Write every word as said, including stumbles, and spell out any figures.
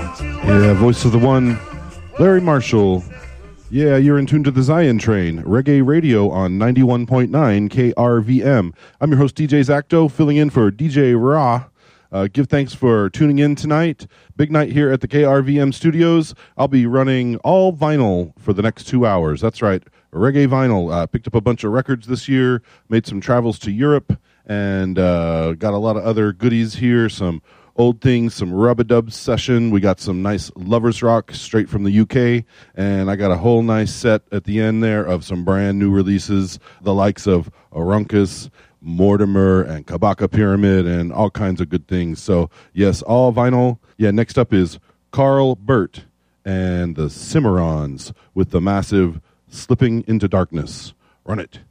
Yeah, voice of the one, Larry Marshall. Yeah, you're in tune to the Zion Train, reggae radio on ninety-one point nine K R V M. I'm your host, D J Zacto, filling in for D J Ra. Uh, give thanks for tuning in tonight. Big night here at the K R V M studios. I'll be running all vinyl for the next two hours. That's right, reggae vinyl. Uh, picked up a bunch of records this year, made some travels to Europe, and uh, got a lot of other goodies here, some old things, some rub-a-dub session. We got some nice lovers rock straight from the U K, and I got a whole nice set at the end there of some brand new releases, the likes of Orunkus, Mortimer, and Kabaka Pyramid, and all kinds of good things. So, yes, all vinyl. Yeah, next up is Carl Burt and the Cimarrons with the massive Slipping into Darkness. Run it.